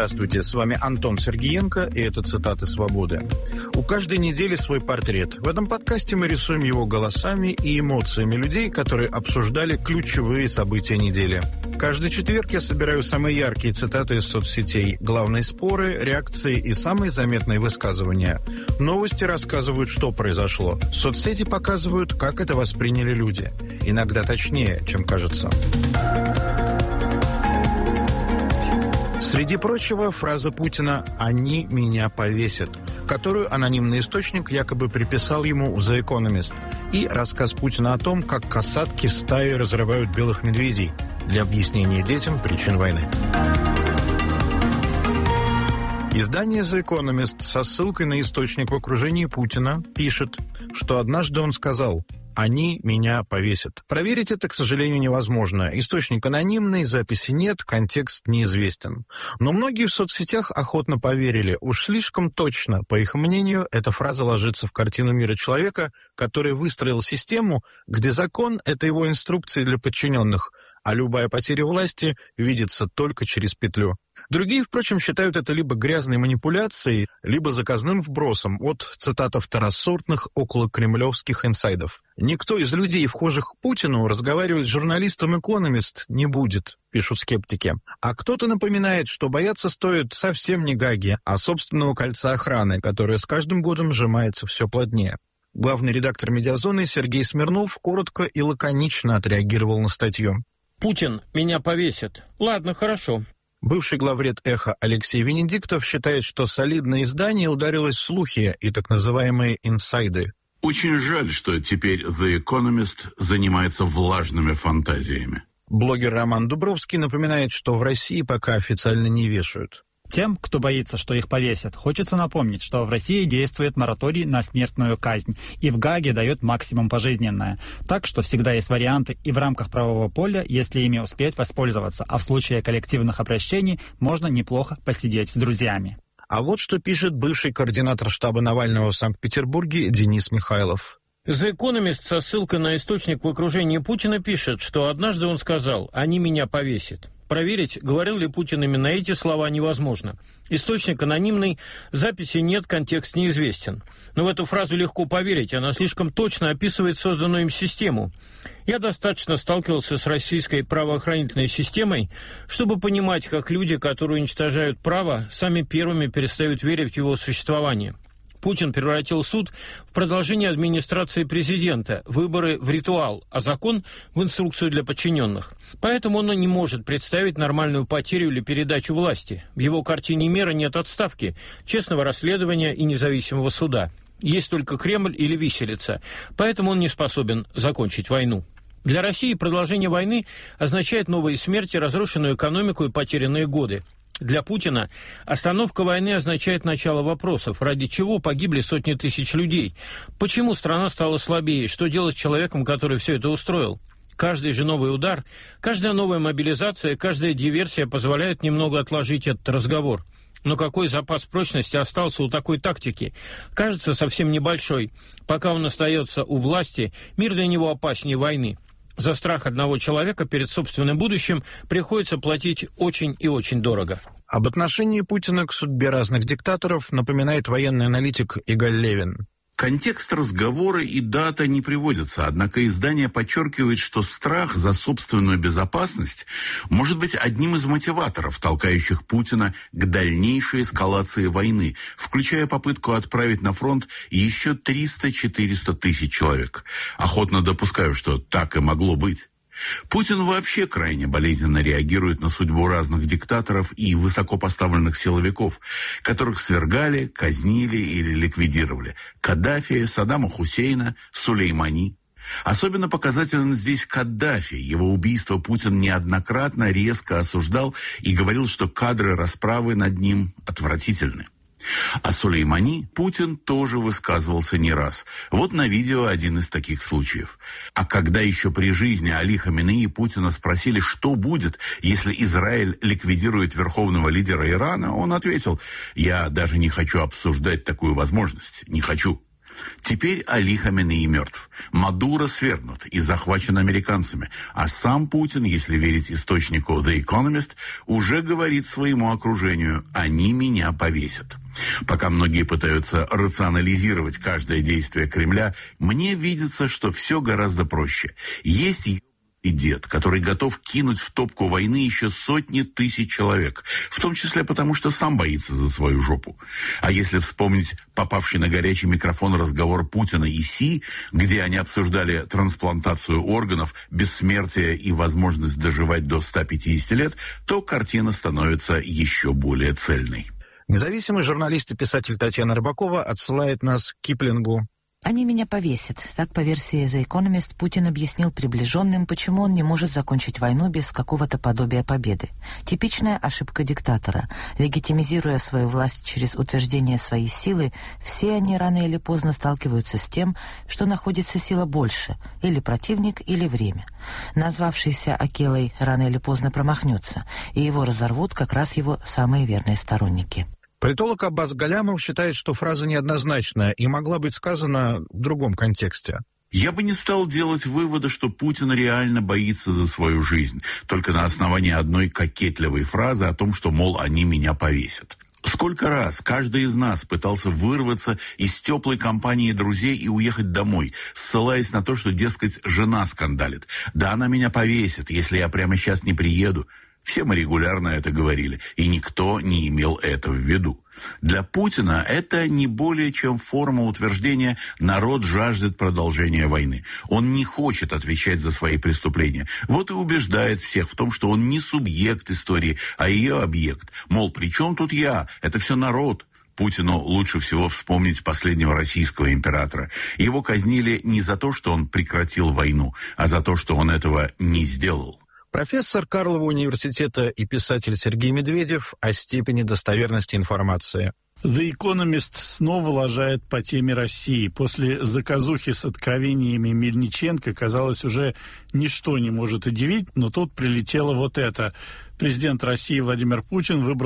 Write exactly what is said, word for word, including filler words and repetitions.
Здравствуйте, с вами Антон Сергеенко, и это «Цитаты свободы». У каждой недели свой портрет. В этом подкасте мы рисуем его голосами и эмоциями людей, которые обсуждали ключевые события недели. Каждый четверг я собираю самые яркие цитаты из соцсетей, главные споры, реакции и самые заметные высказывания. Новости рассказывают, что произошло. Соцсети показывают, как это восприняли люди. Иногда точнее, чем кажется. Среди прочего, фраза Путина «они меня повесят», которую анонимный источник якобы приписал ему в The Economist, и рассказ Путина о том, как касатки стаи разрывают белых медведей для объяснения детям причин войны. Издание The Economist со ссылкой на источник в окружении Путина пишет, что однажды он сказал «они меня повесят». Проверить это, к сожалению, невозможно. Источник анонимный, записи нет, контекст неизвестен. Но многие в соцсетях охотно поверили. Уж слишком точно, по их мнению, эта фраза ложится в картину мира человека, который выстроил систему, где закон — это его инструкции для подчиненных, а любая потеря власти видится только через петлю. Другие, впрочем, считают это либо грязной манипуляцией, либо заказным вбросом от, цитата, второсортных околокремлевских инсайдов. «Никто из людей, вхожих к Путину, разговаривать с журналистом «Экономист» не будет», пишут скептики. А кто-то напоминает, что бояться стоит совсем не Гаги, а собственного кольца охраны, которое с каждым годом сжимается все плотнее. Главный редактор «Медиазоны» Сергей Смирнов коротко и лаконично отреагировал на статью. «Путин меня повесит. Ладно, хорошо». Бывший главред «Эхо» Алексей Венедиктов считает, что солидное издание ударилось в слухи и так называемые инсайды. Очень жаль, что теперь The Economist занимается влажными фантазиями. Блогер Роман Дубровский напоминает, что в России пока официально не вешают. Тем, кто боится, что их повесят, хочется напомнить, что в России действует мораторий на смертную казнь, и в Гааге дает максимум пожизненное. Так что всегда есть варианты и в рамках правового поля, если ими успеть воспользоваться, а в случае коллективных обращений можно неплохо посидеть с друзьями. А вот что пишет бывший координатор штаба Навального в Санкт-Петербурге Денис Михайлов. The Economist со ссылкой на источник в окружении Путина пишет, что однажды он сказал «они меня повесят». Проверить, говорил ли Путин именно эти слова, невозможно. Источник анонимный, записи нет, контекст неизвестен. Но в эту фразу легко поверить, она слишком точно описывает созданную им систему. Я достаточно сталкивался с российской правоохранительной системой, чтобы понимать, как люди, которые уничтожают право, сами первыми перестают верить в его существование. Путин превратил суд в продолжение администрации президента, выборы в ритуал, а закон в инструкцию для подчиненных. Поэтому он не может представить нормальную потерю или передачу власти. В его картине мира нет отставки, честного расследования и независимого суда. Есть только Кремль или виселица, поэтому он не способен закончить войну. Для России продолжение войны означает новые смерти, разрушенную экономику и потерянные годы. Для Путина остановка войны означает начало вопросов, ради чего погибли сотни тысяч людей, почему страна стала слабее, что делать с человеком, который все это устроил. Каждый же новый удар, каждая новая мобилизация, каждая диверсия позволяет немного отложить этот разговор. Но какой запас прочности остался у такой тактики? Кажется, совсем небольшой. Пока он остается у власти, мир для него опаснее войны. За страх одного человека перед собственным будущим приходится платить очень и очень дорого. Об отношении Путина к судьбе разных диктаторов напоминает военный аналитик Игаль Левин. Контекст разговора и дата не приводятся, однако издание подчеркивает, что страх за собственную безопасность может быть одним из мотиваторов, толкающих Путина к дальнейшей эскалации войны, включая попытку отправить на фронт еще триста-четыреста тысяч человек. Охотно допускаю, что так и могло быть. Путин вообще крайне болезненно реагирует на судьбу разных диктаторов и высокопоставленных силовиков, которых свергали, казнили или ликвидировали. Каддафи, Саддама Хусейна, Сулеймани. Особенно показателен здесь Каддафи. Его убийство Путин неоднократно резко осуждал и говорил, что кадры расправы над ним отвратительны. О Сулеймани Путин тоже высказывался не раз. Вот на видео один из таких случаев. А когда еще при жизни Али Хаминеи Путина спросили, что будет, если Израиль ликвидирует верховного лидера Ирана, он ответил: «Я даже не хочу обсуждать такую возможность. Не хочу». Теперь Али Хаменеи мертв. Мадуро свергнут и захвачен американцами. А сам Путин, если верить источнику The Economist, уже говорит своему окружению: «Они меня повесят». Пока многие пытаются рационализировать каждое действие Кремля, мне видится, что все гораздо проще. Есть и дед, который готов кинуть в топку войны еще сотни тысяч человек, в том числе потому, что сам боится за свою жопу. А если вспомнить попавший на горячий микрофон разговор Путина и Си, где они обсуждали трансплантацию органов, бессмертие и возможность доживать до ста пятидесяти лет, то картина становится еще более цельной. Независимый журналист и писатель Татьяна Рыбакова отсылает нас к Киплингу. «Они меня повесят». Так, по версии The Economist, Путин объяснил приближенным, почему он не может закончить войну без какого-то подобия победы. Типичная ошибка диктатора. Легитимизируя свою власть через утверждение своей силы, все они рано или поздно сталкиваются с тем, что находится сила больше, или противник, или время. Назвавшийся Акелой рано или поздно промахнется, и его разорвут как раз его самые верные сторонники. Политолог Аббас Галямов считает, что фраза неоднозначная и могла быть сказана в другом контексте. Я бы не стал делать вывода, что Путин реально боится за свою жизнь, только на основании одной кокетливой фразы о том, что, мол, они меня повесят. Сколько раз каждый из нас пытался вырваться из теплой компании друзей и уехать домой, ссылаясь на то, что, дескать, жена скандалит. Да она меня повесит, если я прямо сейчас не приеду. Все мы регулярно это говорили, и никто не имел это в виду. Для Путина это не более чем форма утверждения «народ жаждет продолжения войны». Он не хочет отвечать за свои преступления. Вот и убеждает всех в том, что он не субъект истории, а ее объект. Мол, при чем тут я? Это все народ. Путину лучше всего вспомнить последнего российского императора. Его казнили не за то, что он прекратил войну, а за то, что он этого не сделал. Профессор Карлова университета и писатель Сергей Медведев о степени достоверности информации. The Economist снова лажает по теме России. После заказухи с откровениями Мельниченко, казалось, уже ничто не может удивить, но тут прилетело вот это. Президент России Владимир Путин выбрал